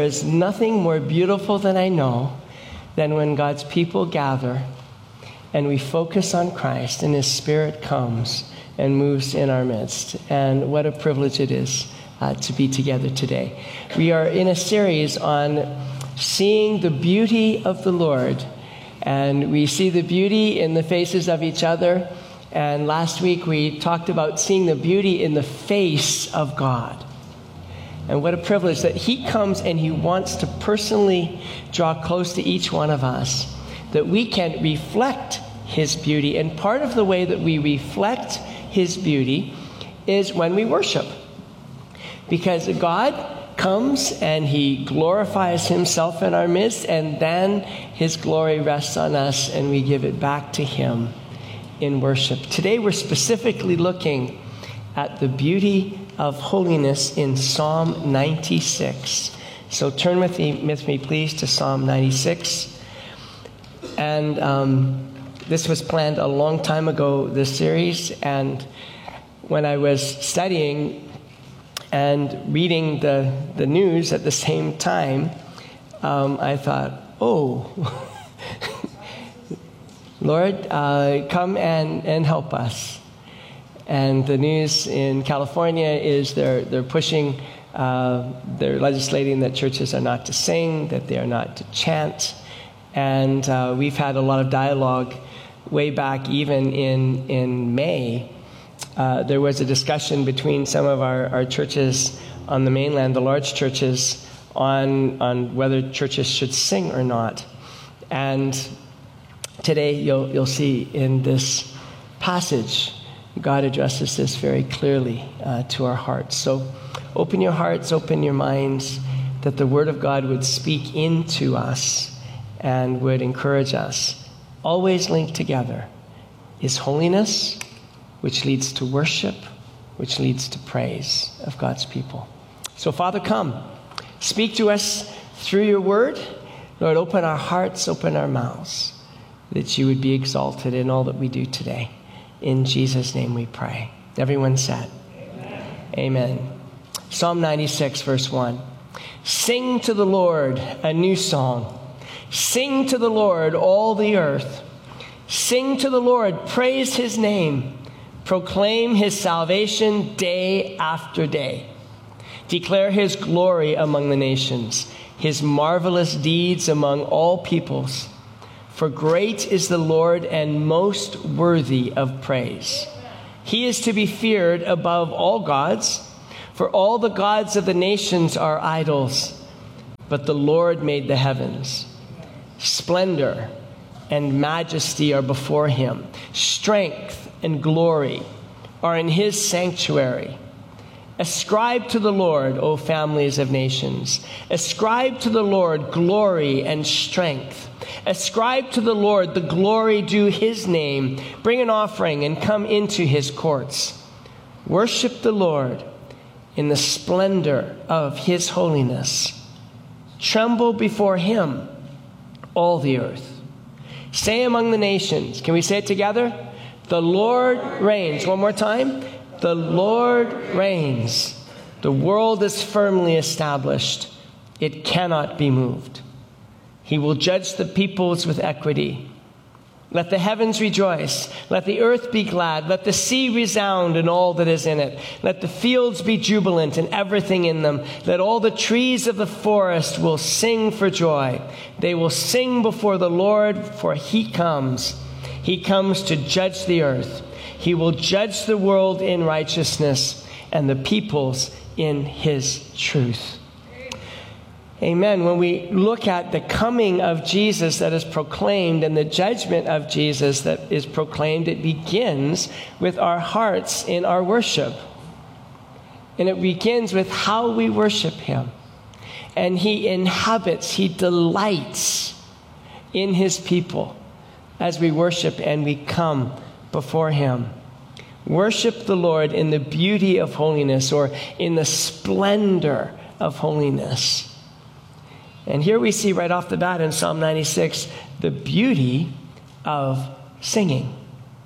is nothing more beautiful than I know than when God's people gather and we focus on Christ and His Spirit comes and moves in our midst. And what a privilege it is to be together today. We are in a series on seeing the beauty of the Lord. And we see the beauty in the faces of each other. And last week we talked about seeing the beauty in the face of God. And what a privilege that He comes and He wants to personally draw close to each one of us, that we can reflect His beauty. And part of the way that we reflect His beauty is when we worship. Because God comes and He glorifies Himself in our midst, and then His glory rests on us and we give it back to Him in worship. Today we're specifically looking at the beauty of holiness in Psalm 96. So turn with me please to Psalm 96. And this was planned a long time ago, this series, and when I was studying and reading the news at the same time, I thought, oh, Lord, come and help us. And the news in California is they're pushing, they're legislating that churches are not to sing, that they are not to chant. And we've had a lot of dialogue way back even in May. There was a discussion between some of our churches on the mainland, the large churches, on whether churches should sing or not. And today you'll see in this passage, God addresses this very clearly to our hearts. So open your hearts, open your minds, that the Word of God would speak into us and would encourage us. Always linked together is holiness, which leads to worship, which leads to praise of God's people. So Father, come. Speak to us through your Word. Lord, open our hearts, open our mouths, that you would be exalted in all that we do today. In Jesus' name we pray. Everyone said, Amen. Amen. Psalm 96, verse 1. Sing to the Lord a new song. Sing to the Lord, all the earth. Sing to the Lord, praise His name. Proclaim His salvation day after day. Declare His glory among the nations, His marvelous deeds among all peoples. For great is the Lord and most worthy of praise. He is to be feared above all gods, for all the gods of the nations are idols. But the Lord made the heavens. Splendor and majesty are before Him. Strength and glory are in His sanctuary. Ascribe to the Lord, O families of nations. Ascribe to the Lord glory and strength. Ascribe to the Lord the glory due His name. Bring an offering and come into His courts. Worship the Lord in the splendor of His holiness. Tremble before Him, all the earth. Say among the nations, can we say it together? The Lord reigns. One more time. The Lord reigns. The world is firmly established. It cannot be moved. He will judge the peoples with equity. Let the heavens rejoice. Let the earth be glad. Let the sea resound and all that is in it. Let the fields be jubilant and everything in them. Let all the trees of the forest will sing for joy. They will sing before the Lord, for He comes. He comes to judge the earth. He will judge the world in righteousness and the peoples in His truth. Amen. When we look at the coming of Jesus that is proclaimed and the judgment of Jesus that is proclaimed, it begins with our hearts in our worship. And it begins with how we worship Him. And He inhabits, He delights in His people as we worship and we come before Him. Worship the Lord in the beauty of holiness, or in the splendor of holiness. And here we see right off the bat in Psalm 96, the beauty of singing.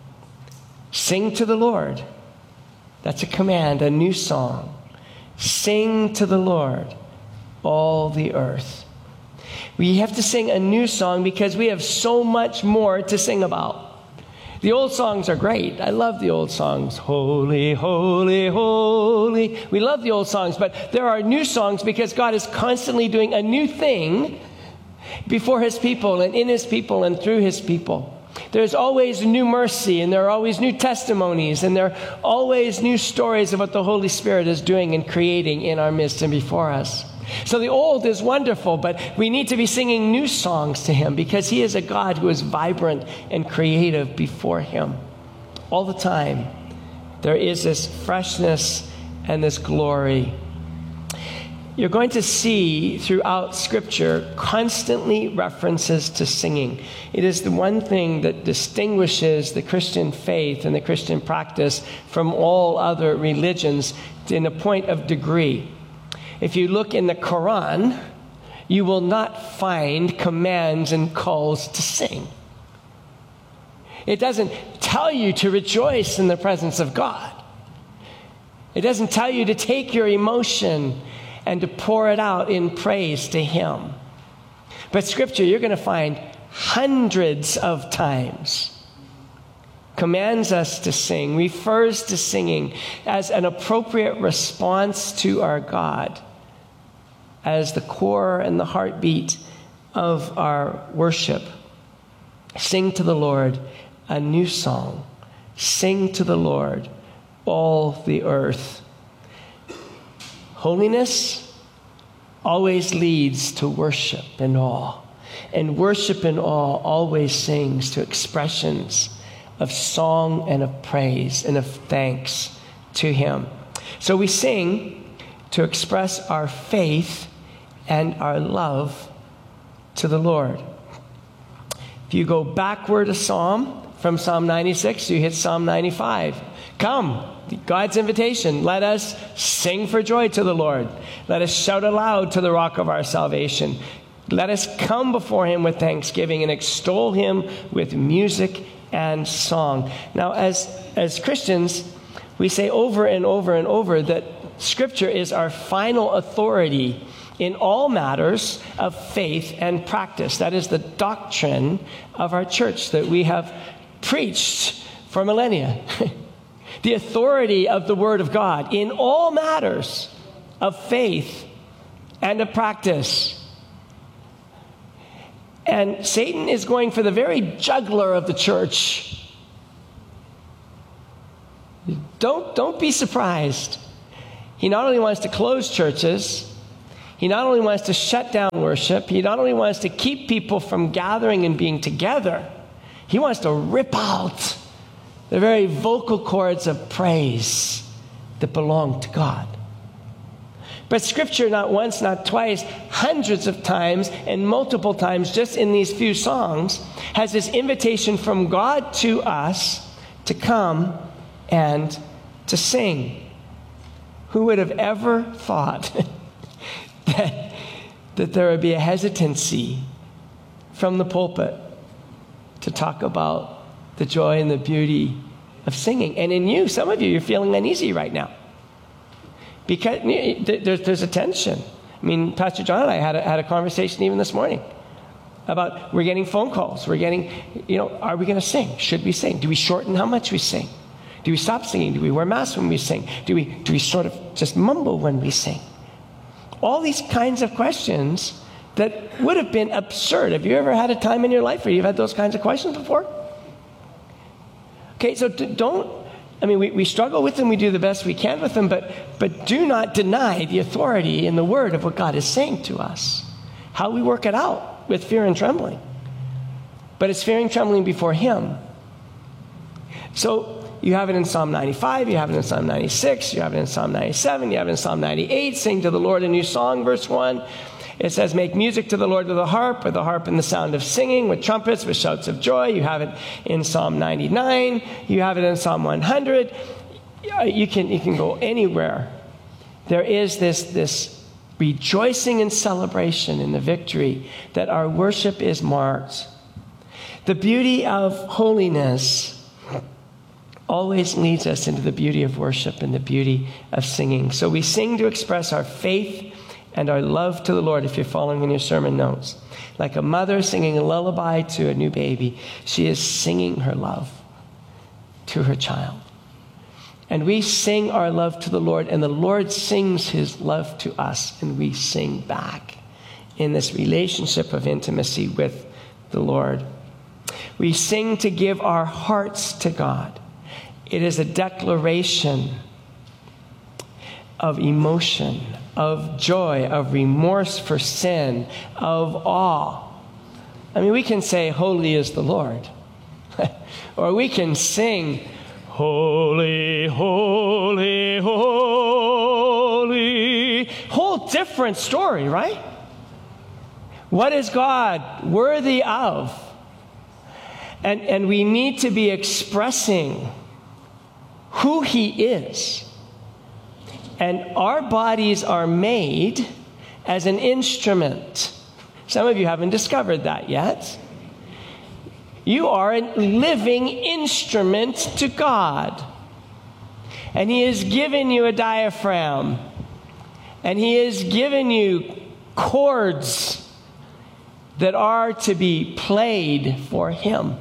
Sing to the Lord. That's a command, a new song. Sing to the Lord. all the earth. We have to sing a new song because we have so much more to sing about. The old songs are great. I love the old songs. Holy, holy, holy. We love the old songs, but there are new songs because God is constantly doing a new thing before his people and in his people and through his people. There's always new mercy, and there are always new testimonies, and there are always new stories of what the Holy Spirit is doing and creating in our midst and before us. So the old is wonderful, but we need to be singing new songs to him because he is a God who is vibrant and creative before him. All the time, there is this freshness and this glory. You're going to see throughout Scripture constantly references to singing. It is the one thing that distinguishes the Christian faith and the Christian practice from all other religions in a point of degree. If you look in the Quran, you will not find commands and calls to sing. It doesn't tell you to rejoice in the presence of God. It doesn't tell you to take your emotion and to pour it out in praise to him. But Scripture, you're going to find hundreds of times commands us to sing, refers to singing as an appropriate response to our God, as the core and the heartbeat of our worship. Sing to the Lord a new song. Sing to the Lord, all the earth. Holiness always leads to worship and awe. And worship and awe always sings to expressions of song and of praise and of thanks to him. So we sing to express our faith and our love to the Lord. If you go backward a psalm from Psalm 96, you hit Psalm 95. Come, God's invitation. Let us sing for joy to the Lord. Let us shout aloud to the rock of our salvation. Let us come before him with thanksgiving and extol him with music and song. Now, as Christians, we say over and over and over that Scripture is our final authority in all matters of faith and practice. That is the doctrine of our church that we have preached for millennia. The authority of the Word of God in all matters of faith and of practice. And Satan is going for the very jugular of the church. Don't be surprised. He not only wants to close churches, he not only wants to shut down worship, he not only wants to keep people from gathering and being together, he wants to rip out the very vocal cords of praise that belong to God. But Scripture, not once, not twice, hundreds of times and multiple times just in these few songs, has this invitation from God to us to come and to sing. Who would have ever thought that there would be a hesitancy from the pulpit to talk about the joy and the beauty of singing? And in you, some of you, you're feeling uneasy right now. Because there's a tension. I mean, Pastor John and I had a conversation even this morning about we're getting phone calls. We're getting, are we going to sing? Should we sing? Do we shorten how much we sing? Do we stop singing? Do we wear masks when we sing? Do we sort of just mumble when we sing? All these kinds of questions that would have been absurd. Have you ever had a time in your life where you've had those kinds of questions before? Okay, so we struggle with them, we do the best we can with them, but do not deny the authority in the Word of what God is saying to us. How we work it out with fear and trembling. But it's fear and trembling before him. So you have it in Psalm 95, you have it in Psalm 96, you have it in Psalm 97, you have it in Psalm 98. Sing to the Lord a new song, verse 1. It says, make music to the Lord with a harp and the sound of singing, with trumpets, with shouts of joy. You have it in Psalm 99. You have it in Psalm 100. You can go anywhere. There is this rejoicing and celebration in the victory that our worship is marked. The beauty of holiness always leads us into the beauty of worship and the beauty of singing. So we sing to express our faith and our love to the Lord, if you're following in your sermon notes. Like a mother singing a lullaby to a new baby, she is singing her love to her child. And we sing our love to the Lord, and the Lord sings his love to us, and we sing back in this relationship of intimacy with the Lord. We sing to give our hearts to God. It is a declaration of emotion, of joy, of remorse for sin, of awe. I mean, we can say, "Holy is the Lord." Or we can sing, "Holy, holy, holy." Whole different story, right? What is God worthy of? And we need to be expressing who he is. And our bodies are made as an instrument. Some of you haven't discovered that yet. You are a living instrument to God. And he has given you a diaphragm. And he has given you chords that are to be played for him.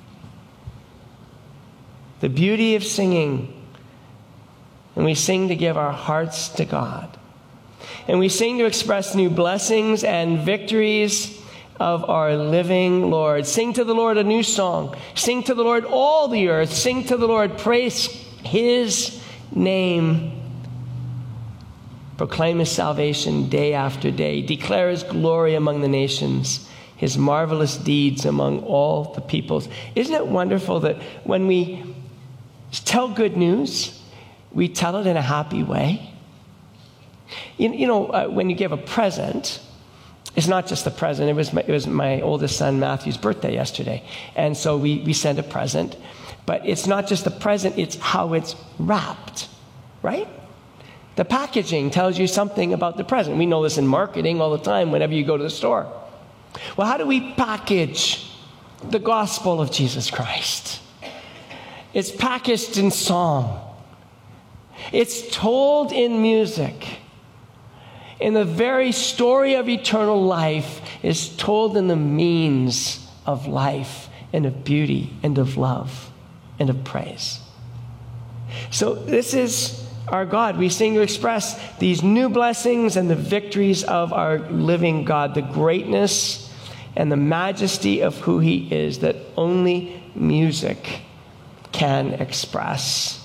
The beauty of singing. And we sing to give our hearts to God. And we sing to express new blessings and victories of our living Lord. Sing to the Lord a new song. Sing to the Lord all the earth. Sing to the Lord, praise his name. Proclaim his salvation day after day. Declare his glory among the nations, his marvelous deeds among all the peoples. Isn't it wonderful that when we tell good news, we tell it in a happy way? You know, when you give a present, it's not just a present. It was my oldest son Matthew's birthday yesterday. And so we sent a present. But it's not just a present, it's how it's wrapped, right? The packaging tells you something about the present. We know this in marketing all the time whenever you go to the store. Well, how do we package the gospel of Jesus Christ? It's packaged in song. It's told in music. And the very story of eternal life is told in the means of life and of beauty and of love and of praise. So this is our God. We sing to express these new blessings and the victories of our living God, the greatness and the majesty of who he is that only music can express.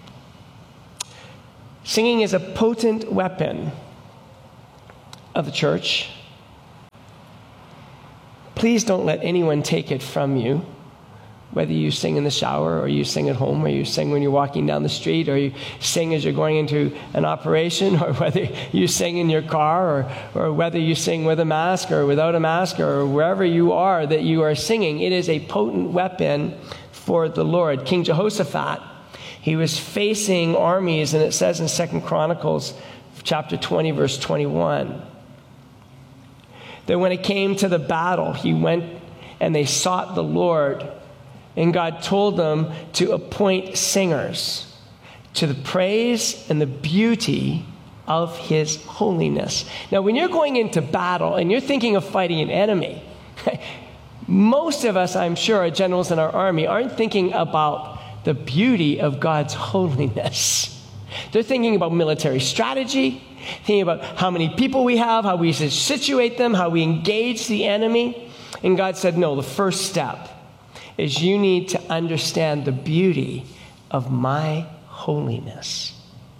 Singing is a potent weapon of the church. Please don't let anyone take it from you. Whether you sing in the shower, or you sing at home, or you sing when you're walking down the street, or you sing as you're going into an operation, or whether you sing in your car, or whether you sing with a mask or without a mask, or wherever you are that you are singing, it is a potent weapon for the Lord. King Jehoshaphat, he was facing armies, and it says in 2 Chronicles chapter 20, verse 21, that when it came to the battle, he went and they sought the Lord. And God told them to appoint singers to the praise and the beauty of his holiness. Now, when you're going into battle and you're thinking of fighting an enemy, most of us, I'm sure, are generals in our army, aren't thinking about the beauty of God's holiness. They're thinking about military strategy, thinking about how many people we have, how we situate them, how we engage the enemy. And God said, no, the first step is you need to understand the beauty of my holiness.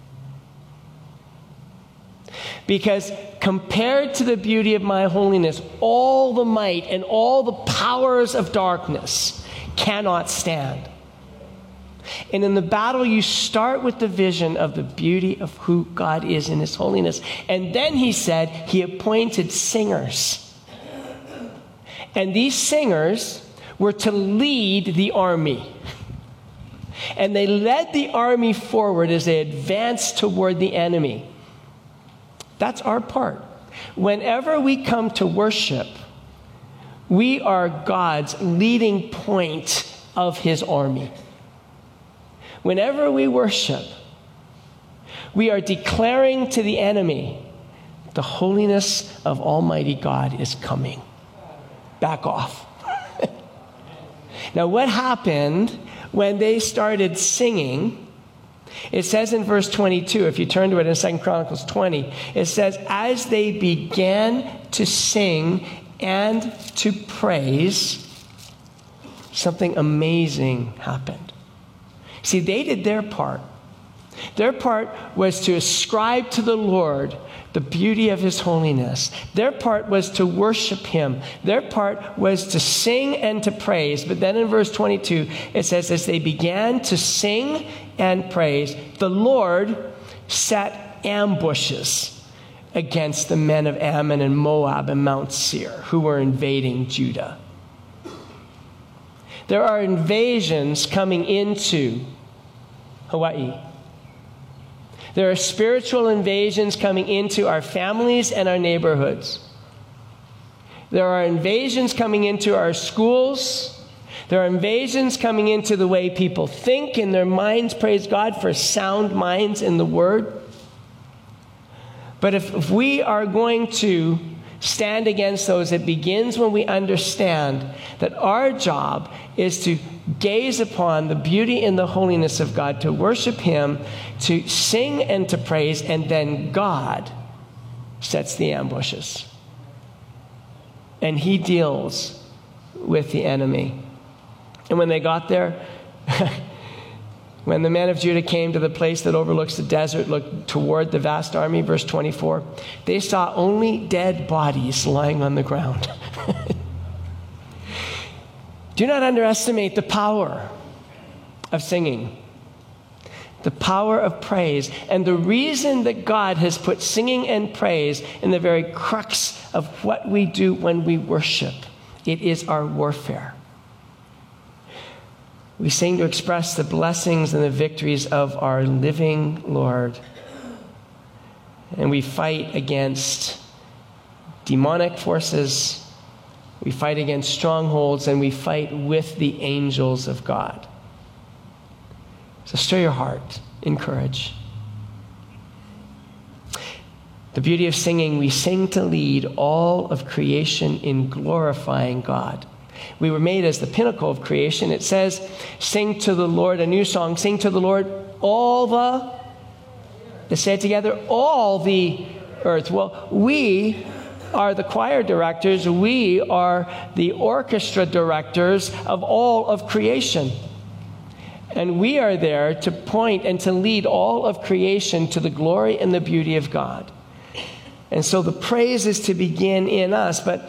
Because compared to the beauty of my holiness, all the might and all the powers of darkness cannot stand. And in the battle, you start with the vision of the beauty of who God is in his holiness. And then he said he appointed singers. And these singers were to lead the army. And they led the army forward as they advanced toward the enemy. That's our part. Whenever we come to worship, we are God's leading point of his army. Whenever we worship, we are declaring to the enemy The holiness of Almighty God is coming. Back off. Now, what happened when they started singing? It says in verse 22, if you turn to it in 2 Chronicles 20, it says, as they began to sing and to praise, something amazing happened. See, they did their part. Their part was to ascribe to the Lord the beauty of his holiness. Their part was to worship him. Their part was to sing and to praise. But then in verse 22, it says, as they began to sing and praise, the Lord set ambushes against the men of Ammon and Moab and Mount Seir, who were invading Judah. There are invasions coming into Hawaii. There are spiritual invasions coming into our families and our neighborhoods. There are invasions coming into our schools. There are invasions coming into the way people think in their minds. Praise God for sound minds in the Word. But if we are going to stand against those, it begins when we understand that our job is to gaze upon the beauty and the holiness of God, to worship him, to sing and to praise, and then God sets the ambushes. And he deals with the enemy. And when they got there, when the men of Judah came to the place that overlooks the desert, looked toward the vast army, verse 24, they saw only dead bodies lying on the ground. Do not underestimate the power of singing, the power of praise, and the reason that God has put singing and praise in the very crux of what we do when we worship. It is our warfare. We sing to express the blessings and the victories of our living Lord. And we fight against demonic forces. We fight against strongholds, and we fight with the angels of God. So stir your heart in courage. The beauty of singing, we sing to lead all of creation in glorifying God. We were made as the pinnacle of creation. It says, sing to the Lord, a new song, sing to the Lord all the, let's say it together, all the earth. Well, we are the choir directors. We are the orchestra directors of all of creation. And we are there to point and to lead all of creation to the glory and the beauty of God. And so the praise is to begin in us, but